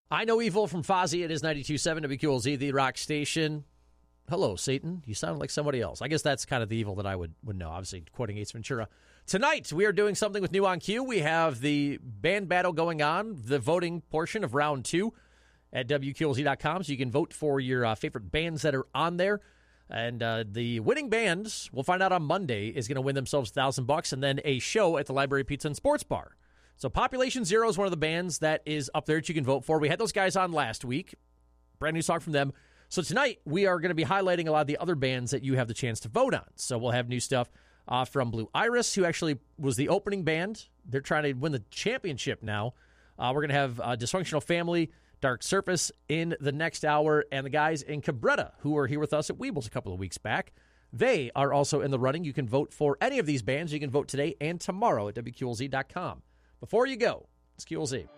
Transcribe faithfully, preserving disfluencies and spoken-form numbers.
I Know Evil from Fozzy. It is ninety-two point seven W Q L Z, the rock station. Hello, Satan. You sound like somebody else. I guess that's kind of the evil that I would, would know, obviously, quoting Ace Ventura. Tonight, we are doing something with New On Q. We have the band battle going on, the voting portion of round two at W Q L Z dot com, so you can vote for your uh, favorite bands that are on there. And uh, the winning bands, we'll find out on Monday, is going to win themselves a thousand bucks and then a show at the Library Pizza and Sports Bar. So Population Zero is one of the bands that is up there that you can vote for. We had those guys on last week. Brand new song from them. So tonight, we are going to be highlighting a lot of the other bands that you have the chance to vote on. So we'll have new stuff uh, from Blue Iris, who actually was the opening band. They're trying to win the championship now. Uh, we're going to have uh, Dysfunctional Family, Dark Surface in the next hour, and the guys in Cabretta, who were here with us at Weebles a couple of weeks back. They are also in the running. You can vote for any of these bands. You can vote today and tomorrow at W Q L Z dot com. Before you go, it's Q L Z.